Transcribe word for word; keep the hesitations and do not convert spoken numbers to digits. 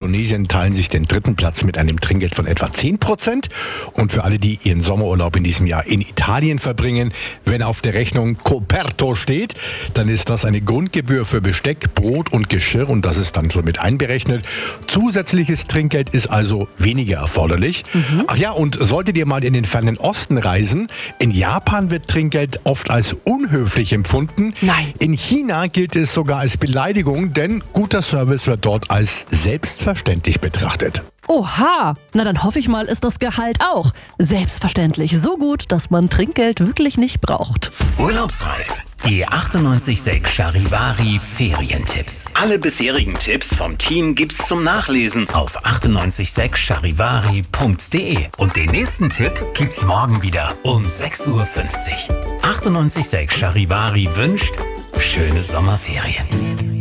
Indonesien teilen sich den dritten Platz mit einem Trinkgeld von etwa zehn Prozent. Und für alle, die ihren Sommerurlaub in diesem Jahr in Italien verbringen, wenn auf der Rechnung Coperto steht, dann ist das eine Grundgebühr für Besteck, Brot und Geschirr und das ist dann schon mit einberechnet. Zusätzliches Trinkgeld ist also weniger erforderlich. Mhm. Ach ja, und solltet ihr mal in den fernen Osten reisen, in Japan wird Trinkgeld oft als unhöflich empfunden. Nein. In China gilt es sogar als Beleidigung, denn guter Service wird dort als selbstverständlich betrachtet. Oha, na dann hoffe ich mal, ist das Gehalt auch selbstverständlich so gut, dass man Trinkgeld wirklich nicht braucht. Urlaubsreif, die achtundneunzig Komma sechs Charivari Ferientipps. Alle bisherigen Tipps vom Team gibt's zum Nachlesen auf achtundneunzig Komma sechs charivari punkt de. Und den nächsten Tipp gibt's morgen wieder um sechs Uhr fünfzig. achtundneunzig Komma sechs Charivari wünscht schöne Sommerferien.